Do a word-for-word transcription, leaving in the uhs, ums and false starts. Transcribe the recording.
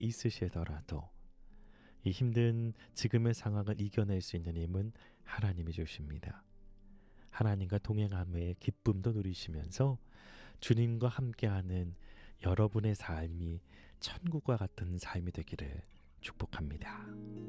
있으시더라도 이 힘든 지금의 상황을 이겨낼 수 있는 힘은 하나님이 주십니다. 하나님과 동행함의 기쁨도 누리시면서 주님과 함께하는 여러분의 삶이 천국과 같은 삶이 되기를 축복합니다.